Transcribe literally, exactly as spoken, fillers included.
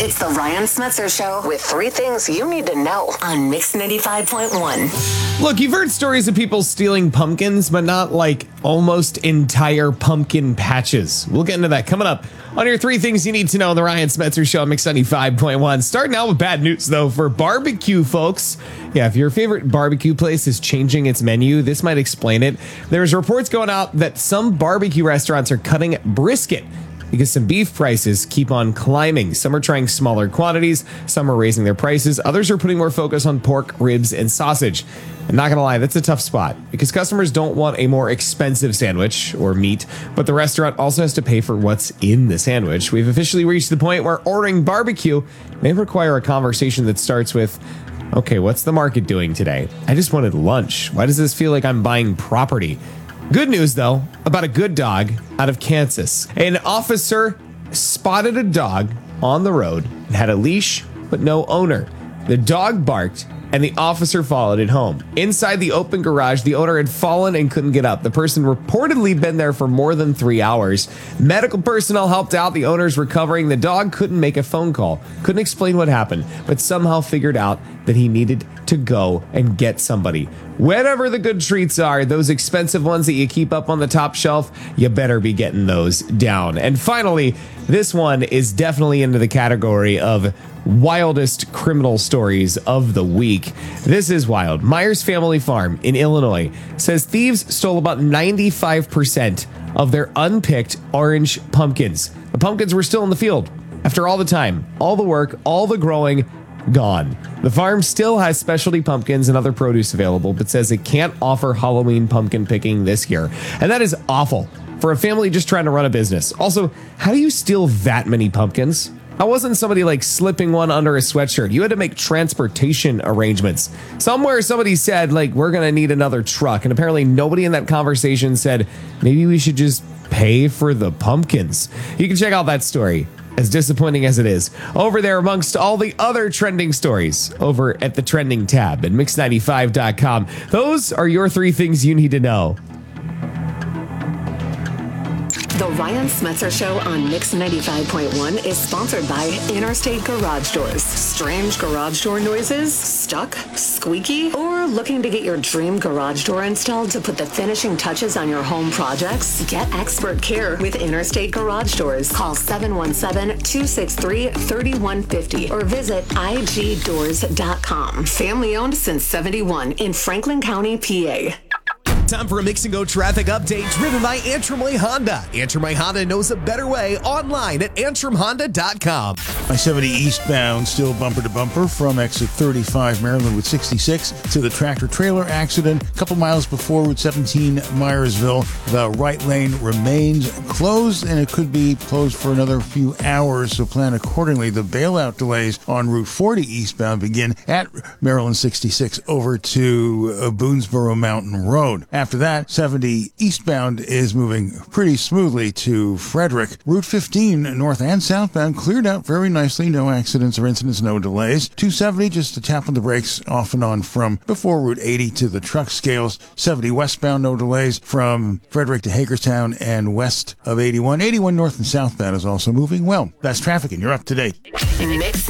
It's the Ryan Smetzer Show with three things you need to know on Mix ninety-five point one. Look, you've heard stories of people stealing pumpkins, but not like almost entire pumpkin patches. We'll get into that coming up on your three things you need to know on the Ryan Smetzer Show on Mix ninety-five point one. Starting out with bad news, though, for barbecue folks. Yeah, if your favorite barbecue place is changing its menu, this might explain it. There's reports going out that some barbecue restaurants are cutting brisket because some beef prices keep on climbing. Some are trying smaller quantities, some are raising their prices, others are putting more focus on pork, ribs, and sausage. I'm not gonna lie, that's a tough spot because customers don't want a more expensive sandwich or meat, but the restaurant also has to pay for what's in the sandwich. We've officially reached the point where ordering barbecue may require a conversation that starts with, okay, what's the market doing today? I just wanted lunch. Why does this feel like I'm buying property? Good news, though, about a good dog out of Kansas. An officer spotted a dog on the road and had a leash, but no owner. The dog barked, and the officer followed it home. Inside the open garage, the owner had fallen and couldn't get up. The person reportedly been there for more than three hours. Medical personnel helped out. The owner's recovering. The dog couldn't make a phone call, couldn't explain what happened, but somehow figured out that he needed to go and get somebody. Whatever the good treats are, those expensive ones that you keep up on the top shelf, you better be getting those down. And finally, this one is definitely into the category of wildest criminal stories of the week. This is wild. Myers Family Farm in Illinois says thieves stole about ninety-five percent of their unpicked orange pumpkins. The pumpkins were still in the field after all the time, all the work, all the growing, gone. The farm still has specialty pumpkins and other produce available, but says it can't offer Halloween pumpkin picking this year. And that is awful for a family just trying to run a business. Also, how do you steal that many pumpkins? How wasn't somebody like slipping one under a sweatshirt? You had to make transportation arrangements. Somewhere somebody said, like, we're going to need another truck. And apparently nobody in that conversation said, maybe we should just pay for the pumpkins. You can check out that story, as disappointing as it is, over there amongst all the other trending stories over at the trending tab at mix ninety-five dot com. Those are your three things you need to know. The Ryan Smetzer Show on Mix ninety-five point one is sponsored by Interstate Garage Doors. Strange garage door noises? Stuck? Squeaky? Or looking to get your dream garage door installed to put the finishing touches on your home projects? Get expert care with Interstate Garage Doors. Call seven one seven, two six three, three one five zero or visit I G doors dot com. Family owned since seventy-one in Franklin County, P A. Time for a Mix and Go traffic update driven by Antrim Way Honda. Antrim Way Honda knows a better way online at antrim honda dot com. I seventy eastbound, still bumper to bumper from exit thirty-five Maryland with sixty-six to the tractor trailer accident. A couple miles before Route seventeen Myersville, the right lane remains closed and it could be closed for another few hours, so plan accordingly. The bailout delays on Route forty eastbound begin at Maryland sixty-six over to uh, Boonesboro Mountain Road. After that, seventy eastbound is moving pretty smoothly to Frederick. Route fifteen, north and southbound, cleared out very nicely. No accidents or incidents, no delays. two seventy, just a tap on the brakes off and on from before Route eighty to the truck scales. seventy westbound, no delays from Frederick to Hagerstown and west of eighty-one. eighty-one north and southbound is also moving well. That's traffic, and you're up to date. Mix